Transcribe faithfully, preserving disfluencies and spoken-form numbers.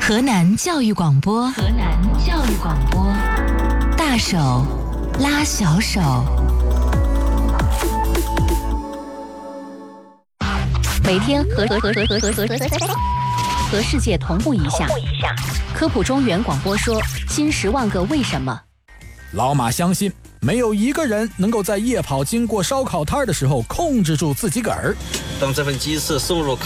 河南教育广播，河南教育广播，大手拉小手。每天和和和和和和和和和世界同步一下。科普中原广播说：新十万个为什么。 老马相信，没有一个人能够在夜跑经过烧烤摊的时候控制住自己个儿。 当这份鸡翅送入